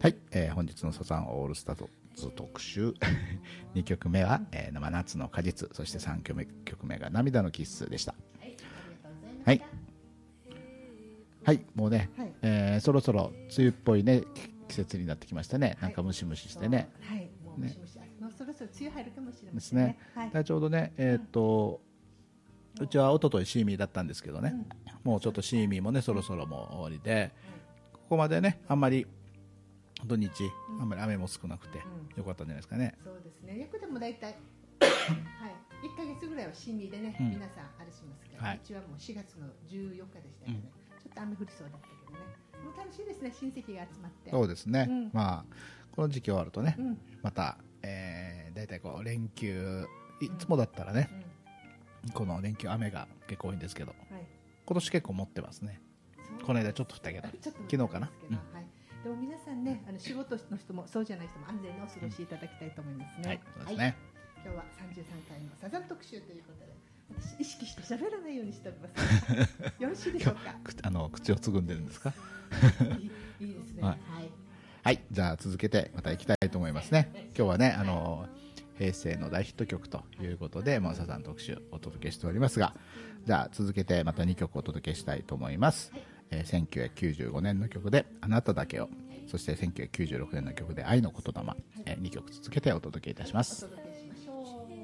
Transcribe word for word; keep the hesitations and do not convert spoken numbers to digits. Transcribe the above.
はい、えー、本日のサザンオールスターズ特集にきょくめは、えー、真夏の果実、そしてさんきょくめが涙のキッスでした。はい、はい、もうね、はい、えー、そろそろ梅雨っぽいね季節になってきましたね。なんかムシムシしてね。 はい、もうムシムシ、ね、もうそろそろ梅雨入るかもしれませんね。 ですね。はい、ちょうどね、えー、っと、うん、うちは一昨日シーミーだったんですけどね、うん、もうちょっとシーミーもねそろそろもう終わりで、ここまでねあんまり土日、うん、あんまり雨も少なくて、うん、よかったんじゃないですかね。 そうですね。よくでも大体はいいっかげつぐらいはシーミーでね、うん、皆さんあれしますから、はい、うちはもうしがつのじゅうよっかでしたよね、うん、ちょっと雨降りそうだったけどね。もう楽しいですね、親戚が集まって。 そうですね、うん、まあこの時期終わるとね、うん、また、えー、大体こう連休いつもだったらね、うんうん、この連休雨が結構多いんですけど、はい、今年結構持ってますね。この間ちょっと降ったけど昨日かな、うん、はい、 でも皆さんね、あの仕事の人もそうじゃない人も安全にお過ごしいただきたいと思いますね。 はい、そうですね。はい、 今日はさんじゅうさんかいのサザン特集ということで、私意識して喋らないようにしております。よろしいでしょうか。 あの口をつぐんでるんですか。 いい、いいですね。はい、 はい、はい、じゃあ続けてまた行きたいと思いますね。今日はね、あの平成の大ヒット曲ということで、まあ、サザン特集お届けしておりますが、じゃあ続けてまたにきょくお届けしたいと思います。えー、せんきゅうひゃくきゅうじゅうごねんの曲であなただけを、そしてせんきゅうひゃくきゅうじゅうろくねんの曲で愛の言霊、えー、にきょく続けてお届けいたします。